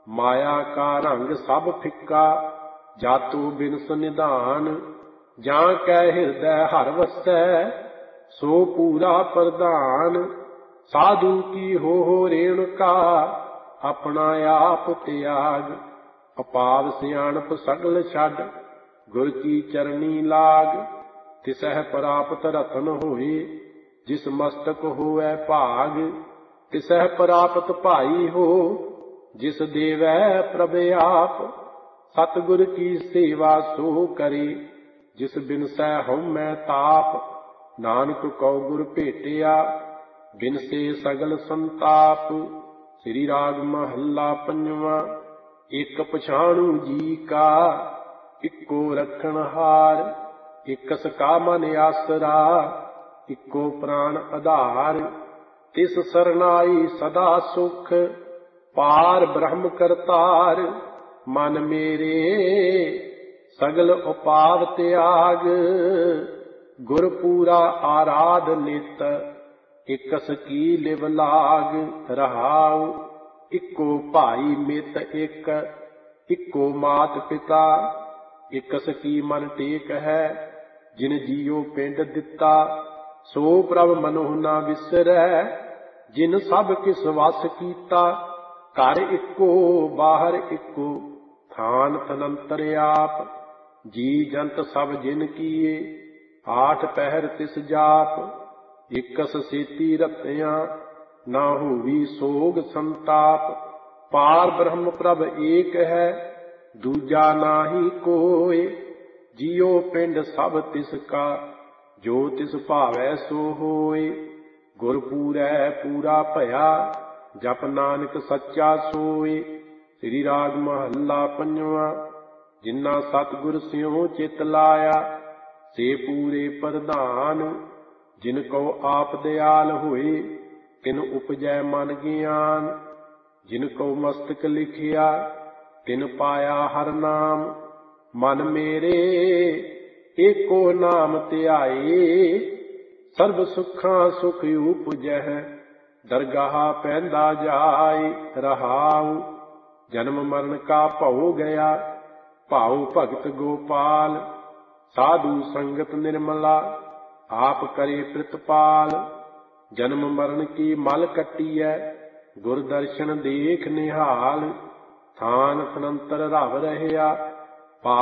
माया का रंग सब फिक्का, जातु बिनस निधान। जां कै हृदय हर वसै, सो पूरा प्रधान। साधु की हो रेणुका, अपना आप त्याग। अपार सियाणप सगल छड, गुर की चरणी लाग। तिसह प्राप्त रतन होए, जिस मस्तक होए भाग। तिसह प्राप्त भाई हो, जिस देवै प्रभ आप। सतगुर की सेवा सो करे, जिस बिनसै हउमੈ ताप। नानक कौ गुर भेटिया, बिनसे सगल संताप। श्री राग महला पंजवां। एक पछाणु जी का, इक्को रखणहार। इकस का मन आसरा, इक्को प्राण आधार। तिस सरनाई सदा सुख, पार ब्रह्म करतार। मन मेरे सगल उपाव त्याग, गुर पूरा आराध नित। इकस की लिव लाग रहाउ, इक्को भाई मित एक। इक्को मात पिता, इकस की मन टेक है। जिन जियो पिंड दिता, सो प्रभ मनोह ना विसरै। जिन सब किस वस कीता, घर इक्को बाहर इक्को, थान तनंतर आप। जी जंत सब जिन किए, आठ पहर तिस जाप। इकस सेती रतियां, ना होवी सोग संताप। पार ब्रह्म प्रभ एक है, दूजा नाहि कोय। जियो पिंड सब तिसका, जो तिस भावै सो होय। गुर पूरै पूरा भया, जप नानक सच्चा सोय। श्री राग महला पंजवां। जिन्ना सतगुर सियों चित लाया, से पूरे प्रधान। जिन को आप दयाल होए, तिन उपजै मन ज्ञान। जिन को मस्तक लिखिया, तिन पाया हर नाम। मन मेरे एको नाम ध्याए, सर्ब सुखां सुख उपजह। दरगाह पैंदा जाय रहाउ। जन्म मरण का भौ गया, भाउ भगत गोपाल। साधु संगत निर्मला, आप करे प्रतिपाल। जन्म मरण की मल कट्टीਐ, गुर दर्शन देख निहाल। थान तनंतर रव रहया,